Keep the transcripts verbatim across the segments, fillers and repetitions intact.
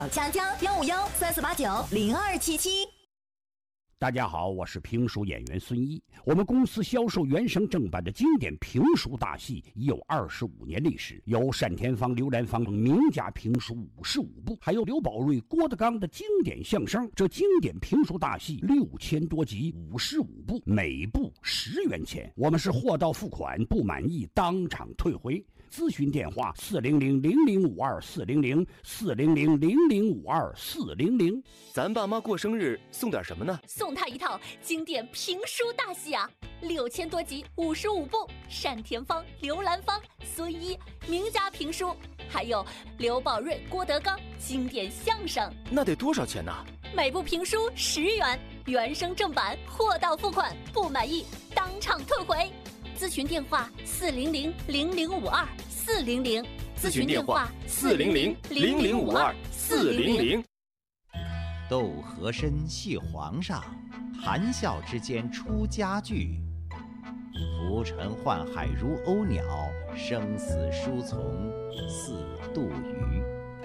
强强幺五幺三四八九零二七七。 大家好，我是评书演员孙一。我们公司销售原声正版的经典评书大戏已有二十五年历史，有单田芳、刘兰芳名家评书五十五部，还有刘宝瑞、郭德纲的经典相声。这经典评书大戏六千多集，五十五部，每部十元钱。我们是货到付款，不满意当场退回。咨询电话四零零零零五二四零零四零零零零五二四零零。 咱爸妈过生日送点什么呢？ 送他一套经典评书大戏啊，六千多集，五十五部，单田芳、刘兰芳、孙一名家评书，还有刘宝瑞、郭德纲经典相声。 那得多少钱呢？ 每部评书十元，原声正版，货到付款，不满意当场退回。咨询电话四零零零零五二四零零， 咨询电话四零零零零五二四零零。 斗和珅戏皇上，谈笑之间出家具。浮沉宦海如鸥鸟，生死书从似杜鱼。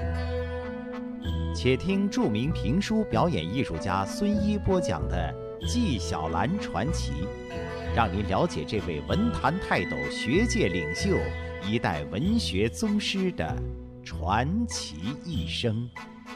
且听著名评书表演艺术家孙一播讲的《纪晓岚传奇》，让您了解这位文坛泰斗、学界领袖、一代文学宗师的传奇一生。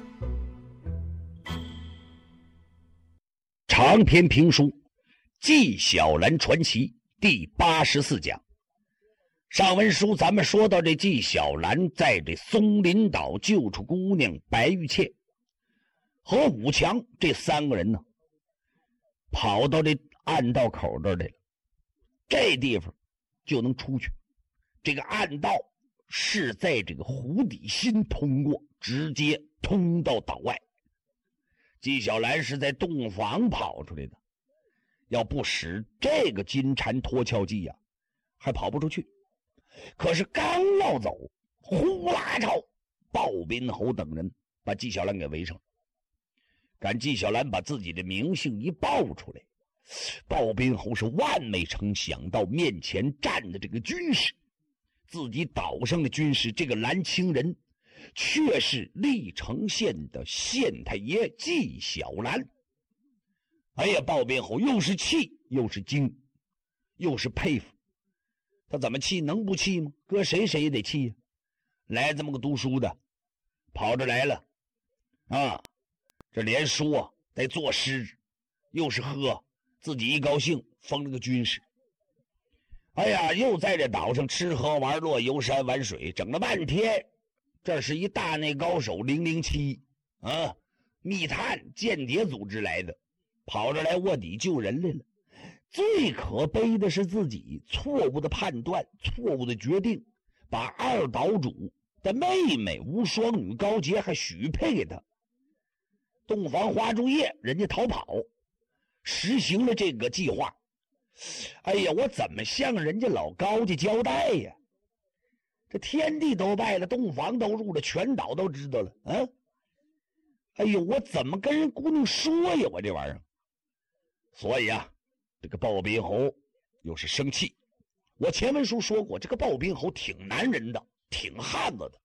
长篇评书《纪晓岚传奇》第八十四讲。上文书咱们说到，这纪晓岚在这松林岛救出姑娘白玉妾，和武强这三个人呢，跑到这暗道口这儿来了。这地方就能出去。这个暗道是在这个湖底心通过，直接通到岛外。纪晓岚是在洞房跑出来的，要不使这个金蝉脱壳计呀、啊，还跑不出去。可是刚要走，呼啦朝鲍宾侯等人把纪晓岚给围上。赶纪晓岚把自己的名姓一报出来，鲍宾侯是万没曾想到，面前站的这个军师，自己岛上的军师，这个蓝清人却是历城县的县太爷纪晓岚。哎呀，鲍宾侯又是气又是惊又是佩服。他怎么气？能不气吗？搁谁谁也得气呀、啊！来这么个读书的跑这来了啊，这连说带作诗，又是喝，自己一高兴封了个军师。哎呀，又在这岛上吃喝玩乐，游山玩水，整了半天。这是一大内高手零零七啊，密探间谍组织来的，跑这来卧底救人来了。最可悲的是自己错误的判断，错误的决定，把二岛主的妹妹无双女高洁还许配给他。洞房花烛夜，人家逃跑，实行了这个计划。哎呀，我怎么向人家老高家交代呀？这天地都败了，洞房都入了，全岛都知道了啊！哎呦，我怎么跟人姑娘说呀？我这玩意儿，所以啊，这个鲍宾侯又是生气。我前文书说过，这个鲍宾侯挺男人的，挺汉子的。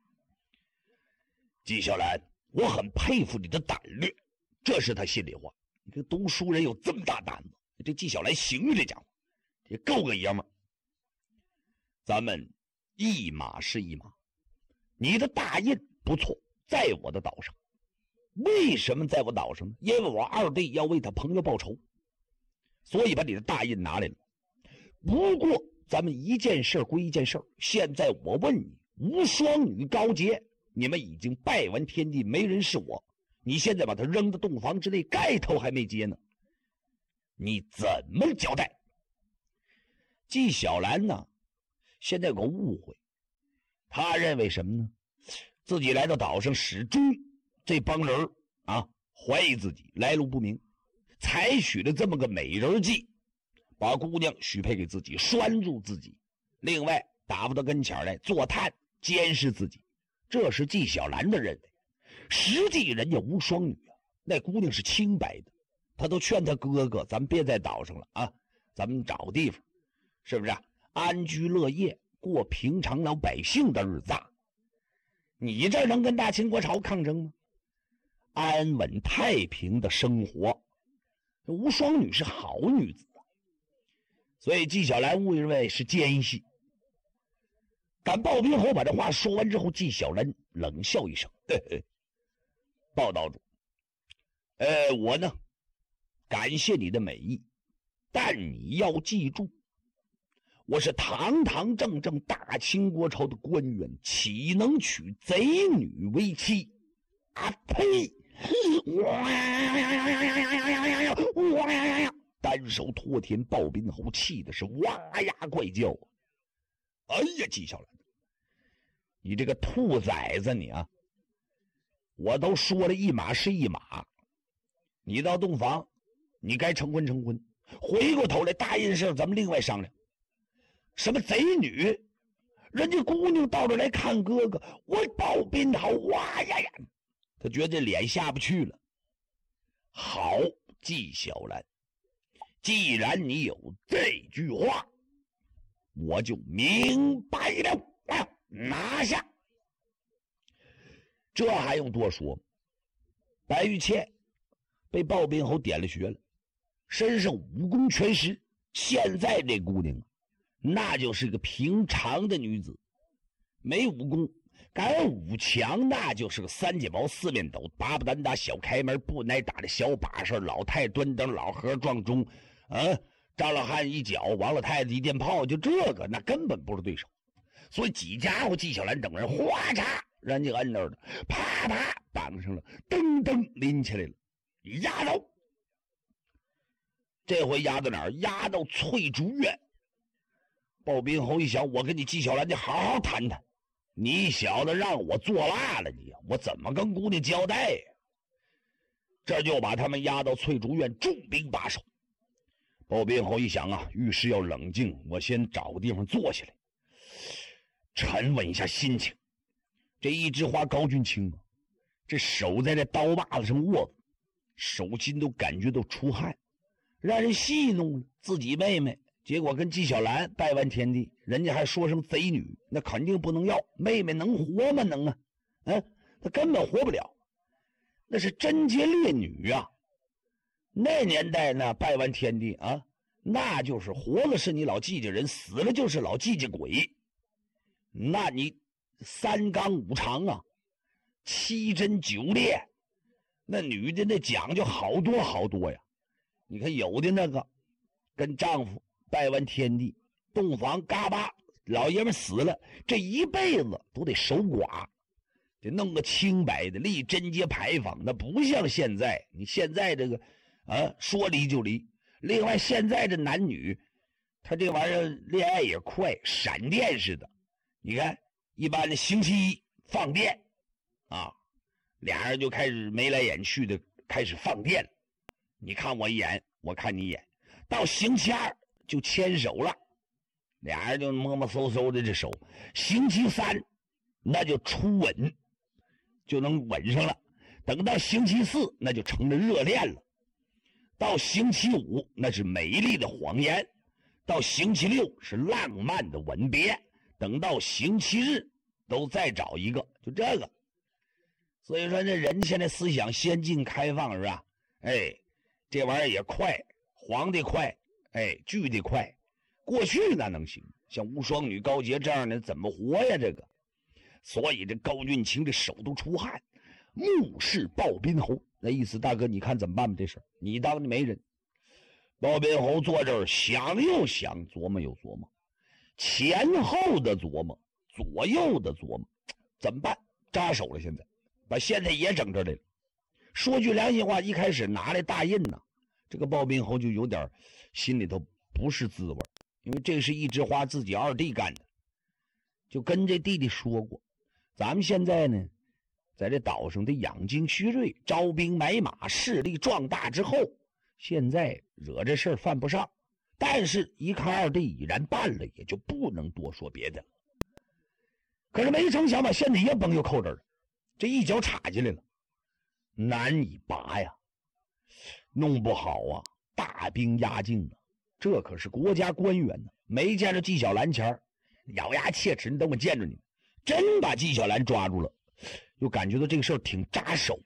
纪晓岚，我很佩服你的胆略，这是他心里话。你这读书人有这么大胆子，这纪晓岚行啊，这家伙，这够个爷们儿。咱们一码是一码，你的大印不错，在我的岛上。为什么在我岛上呢？因为我二弟要为他朋友报仇，所以把你的大印拿来了。不过咱们一件事归一件事，现在我问你，无双女高洁，你们已经拜完天地，没人是我，你现在把他扔到洞房之内，盖头还没揭呢，你怎么交代？纪晓岚呢，现在有个误会，他认为什么呢？自己来到岛上，始终这帮人啊怀疑自己来路不明，采取了这么个美人计，把姑娘许配给自己，拴住自己，另外打发到跟前来做探监视自己。这是纪晓岚的认为。实际人家无双女啊，那姑娘是清白的，他都劝他哥哥，咱们别在岛上了啊，咱们找地方，是不是、啊、安居乐业，过平常老百姓的日子。你这能跟大清国朝抗争吗？ 安稳太平的生活。无双女是好女子，所以纪晓岚误认为是奸细。赶鲍宾侯把这话说完之后，纪晓岚冷笑一声：“呵呵，鲍道主，呃，我呢，感谢你的美意，但你要记住，我是堂堂正正大清国朝的官员，岂能娶贼女为妻？啊呸！哇呀呀呀呀呀呀呀呀呀！哇呀呀呀！单手托天，鲍宾侯气的是哇呀怪叫。哎呀，纪晓岚，你这个兔崽子你啊！我都说了一码是一码，你到洞房，你该成婚成婚，回过头来大人事咱们另外商量。什么贼女？人家姑娘到这来看哥哥，我鲍宾侯哇呀呀！他觉得这脸下不去了。好，纪晓岚，既然你有这句话，我就明白了啊！拿下。这还用多说？白玉倩被鲍宾侯点了穴了，身上武功全失。现在这姑娘那就是个平常的女子，没武功，敢武强，那就是个三节毛四面斗，八不单打小开门，不挨打的小把式，老太端灯，老和撞钟，啊，张老汉一脚，王老太太一电炮，就这个那根本不是对手。所以几家伙纪晓岚等人哗嚓，人家摁那儿的，啪啪绑上了，噔噔拎起来了，压到。这回压到哪儿？压到翠竹院。鲍宾侯一想，我跟你纪晓岚，你好好谈谈。你小子让我做辣了你，我怎么跟姑娘交代呀？这就把他们押到翠竹院，重兵把守。鲍宾侯一想啊，遇事要冷静，我先找个地方坐下来，沉稳一下心情。这一枝花高俊卿啊，这手在这刀把子上握着，手心都感觉到出汗，让人戏弄了自己妹妹。结果跟纪晓岚拜完天地，人家还说声贼女，那肯定不能要。妹妹能活吗？能啊，嗯，她根本活不了。那是贞洁烈女啊！那年代呢，拜完天地啊，那就是活了是你老纪家人，死了就是老纪家鬼。那你三纲五常啊，七贞九烈，那女的那讲究好多好多呀。你看有的那个跟丈夫拜完天地，洞房嘎巴，老爷们死了，这一辈子都得守寡，得弄个清白的，立贞节牌坊。那不像现在，你现在这个啊，说离就离。另外，现在这男女，他这玩意儿恋爱也快，闪电似的。你看，一般的星期一放电啊，俩人就开始眉来眼去的开始放电，你看我一眼，我看你一眼，到星期二就牵手了，俩人就摸摸搜搜的这手。星期三那就初吻，就能吻上了。等到星期四那就成了热恋了。到星期五那是美丽的谎言，到星期六是浪漫的吻别，等到星期日都再找一个，就这个。所以说这人现在思想先进开放是吧？哎，这玩意儿也快，黄的快，哎，聚的快。过去那能行，像无双女高洁这样的怎么活呀？这个，所以这高俊卿这手都出汗，目视鲍宾侯，那意思，大哥你看怎么办吧？这事你当的媒人。鲍宾侯坐这儿想又想，琢磨又琢磨，前后的琢磨，左右的琢磨，怎么办？扎手了，现在把县太爷整这儿来了。说句良心话，一开始拿来大印呢，这个鲍宾侯就有点心里头不是滋味，因为这是一枝花自己二弟干的，就跟这弟弟说过，咱们现在呢，在这岛上得养精蓄锐，招兵买马，势力壮大之后，现在惹这事儿犯不上。但是一看二弟已然办了，也就不能多说别的了。可是没成想把县太爷崩又扣这儿了，这一脚插进来了，难以拔呀，弄不好啊，大兵压境啊，这可是国家官员呢，没见着纪晓岚前儿，咬牙切齿，你等我见着你。真把纪晓岚抓住了，又感觉到这个事儿挺扎手，